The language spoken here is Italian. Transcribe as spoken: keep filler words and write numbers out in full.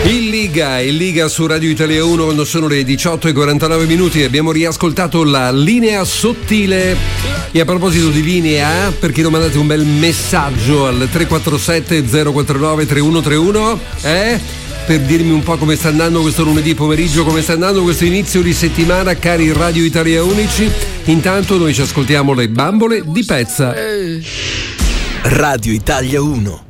In Liga, in Liga su Radio Italia uno quando sono le diciotto e quarantanove minuti abbiamo riascoltato la linea sottile. E a proposito di linea, perché non mandate un bel messaggio al tre quattro sette zero quattro nove tre uno tre uno, eh? Per dirmi un po' come sta andando questo lunedì pomeriggio, come sta andando questo inizio di settimana, cari Radio Italia Unici. Intanto noi ci ascoltiamo le bambole di Pezza. Radio Italia uno.